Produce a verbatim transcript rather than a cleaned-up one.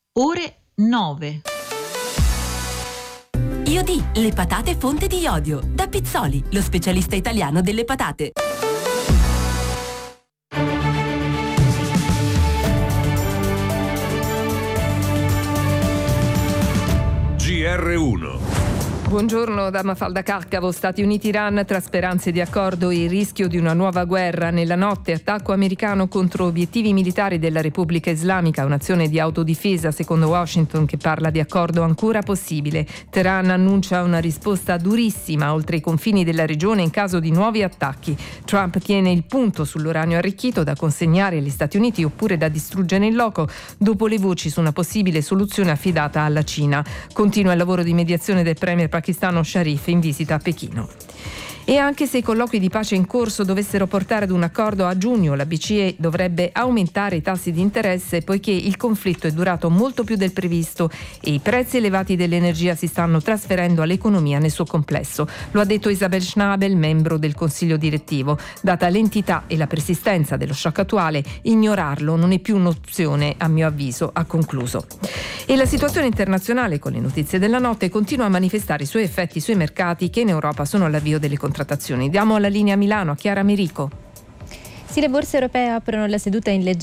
ore nove. Io di le patate fonte di iodio da Pizzoli, lo specialista italiano delle patate. G R uno. Buongiorno da Mafalda Carcavo. Stati Uniti-Iran tra speranze di accordo e il rischio di una nuova guerra. Nella notte attacco americano contro obiettivi militari della Repubblica Islamica, un'azione di autodifesa secondo Washington che parla di accordo ancora possibile. Teheran annuncia una risposta durissima oltre i confini della regione in caso di nuovi attacchi. Trump tiene il punto sull'uranio arricchito da consegnare agli Stati Uniti oppure da distruggere in loco dopo le voci su una possibile soluzione affidata alla Cina. Continua il lavoro di mediazione del premier pakistano Sharif in visita a Pechino. E anche se i colloqui di pace in corso dovessero portare ad un accordo a giugno, la B C E dovrebbe aumentare i tassi di interesse poiché il conflitto è durato molto più del previsto e i prezzi elevati dell'energia si stanno trasferendo all'economia nel suo complesso. Lo ha detto Isabel Schnabel, membro del Consiglio direttivo. Data l'entità e la persistenza dello shock attuale, ignorarlo non è più un'opzione, a mio avviso, ha concluso. E la situazione internazionale, con le notizie della notte, continua a manifestare i suoi effetti sui mercati che in Europa sono all'avvio delle contrattazioni. Diamo la linea a Milano a Chiara Merico. Sì, le borse europee aprono la seduta in leggera